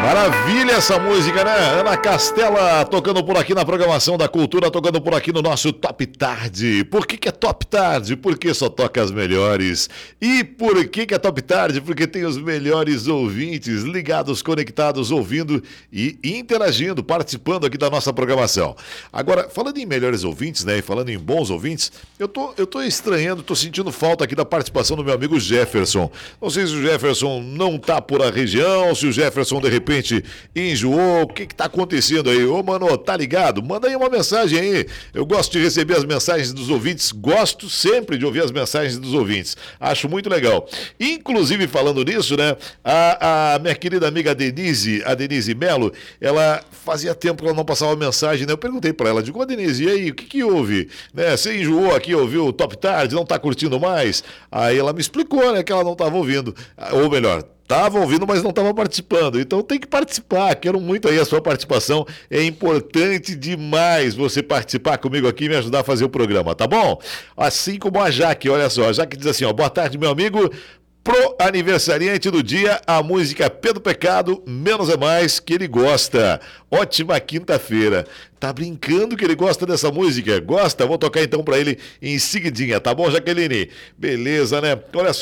Maravilha essa música, né? Ana Castela tocando por aqui na programação da Cultura, tocando por aqui no nosso Top Tarde. Por que é Top Tarde? Porque só toca as melhores. E por que é Top Tarde? Porque tem os melhores ouvintes ligados, conectados, ouvindo e interagindo, participando aqui da nossa programação. Agora, falando em melhores ouvintes, né? E falando em bons ouvintes, eu tô estranhando, tô sentindo falta aqui da participação do meu amigo Jefferson. Não sei se o Jefferson não tá por a região, se o Jefferson de repente enjoou, o que tá acontecendo aí? Ô, mano, tá ligado? Manda aí uma mensagem aí. Eu gosto de receber as mensagens dos ouvintes, gosto sempre de ouvir as mensagens dos ouvintes. Acho muito legal. Inclusive, falando nisso, né? A minha querida amiga Denise, a Denise Melo, ela fazia tempo que ela não passava mensagem, né? Eu perguntei pra ela, digo, Denise, e aí, o que houve? Né? Você enjoou aqui, ouviu o Top Tarde, não tá curtindo mais? Aí ela me explicou, né, que ela não tava ouvindo. Ou melhor, estava ouvindo, mas não estava participando. Então tem que participar. Quero muito aí a sua participação. É importante demais você participar comigo aqui e me ajudar a fazer o programa, tá bom? Assim como a Jaque, olha só. A Jaque diz assim, ó, boa tarde, meu amigo. Pro aniversariante do dia, a música Pedro Pecado, Menos é Mais, que ele gosta. Ótima quinta-feira. Tá brincando que ele gosta dessa música? Gosta? Vou tocar então pra ele em seguidinha, tá bom, Jaqueline? Beleza, né? Olha só.